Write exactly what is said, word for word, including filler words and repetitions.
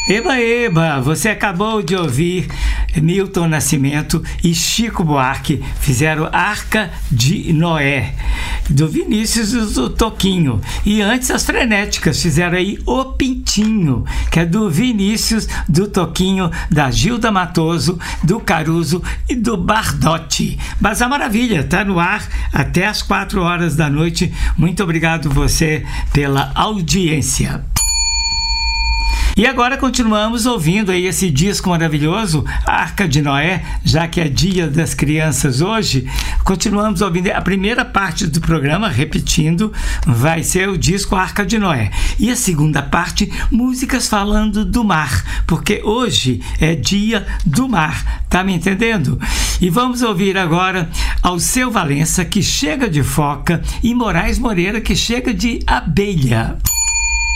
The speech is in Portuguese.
Eba, eba, você acabou de ouvir Milton Nascimento e Chico Buarque fizeram Arca de Noé, do Vinícius e do Toquinho. E antes as Frenéticas fizeram aí O Pintinho, que é do Vinícius, do Toquinho, da Gilda Matoso, do Caruso e do Bardotti. Mas a maravilha, tá no ar até as quatro horas da noite. Muito obrigado você pela audiência. E agora continuamos ouvindo aí esse disco maravilhoso, Arca de Noé, já que é Dia das Crianças hoje. Continuamos ouvindo a primeira parte do programa, repetindo, vai ser o disco Arca de Noé. E a segunda parte, músicas falando do mar, porque hoje é Dia do Mar, tá me entendendo? E vamos ouvir agora Alceu Valença, que chega de foca, e Moraes Moreira, que chega de abelha.